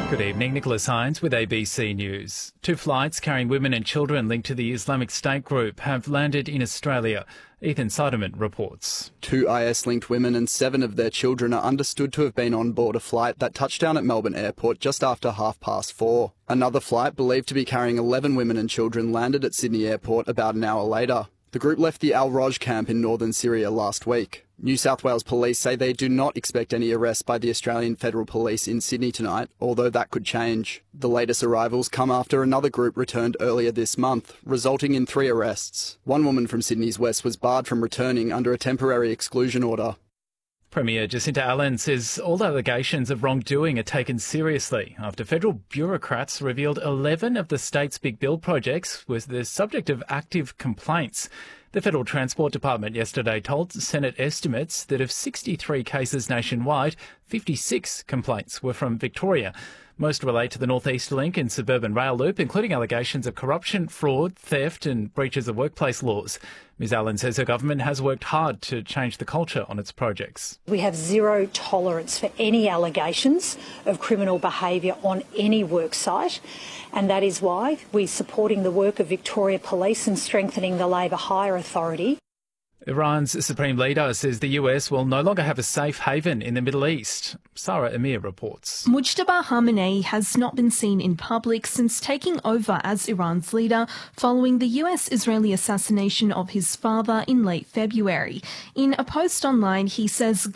Good evening, Nicholas Hines with ABC News. 2 flights carrying women and children linked to the Islamic State group have landed in Australia. Ethan Seiderman reports. 2 IS-linked women and 7 of their children are understood to have been on board a flight that touched down at Melbourne Airport just after 4:30. Another flight, believed to be carrying 11 women and children, landed at Sydney Airport about an hour later. The group left the Al-Roj camp in northern Syria last week. New South Wales police say they do not expect any arrests by the Australian Federal Police in Sydney tonight, although that could change. The latest arrivals come after another group returned earlier this month, resulting in 3 arrests. One woman from Sydney's west was barred from returning under a temporary exclusion order. Premier Jacinta Allan says all allegations of wrongdoing are taken seriously after federal bureaucrats revealed 11 of the state's big bill projects was the subject of active complaints. The Federal Transport Department yesterday told Senate estimates that of 63 cases nationwide, 56 complaints were from Victoria. Most relate to the North East Link and suburban rail loop, including allegations of corruption, fraud, theft and breaches of workplace laws. Ms Allan says her government has worked hard to change the culture on its projects. We have zero tolerance for any allegations of criminal behaviour on any work site, and that is why we're supporting the work of Victoria Police and strengthening the Labour Hire Authority. Iran's supreme leader says the US will no longer have a safe haven in the Middle East. Sarah Amir reports. Mujtaba Khamenei has not been seen in public since taking over as Iran's leader following the US-Israeli assassination of his father in late February. In a post online, he says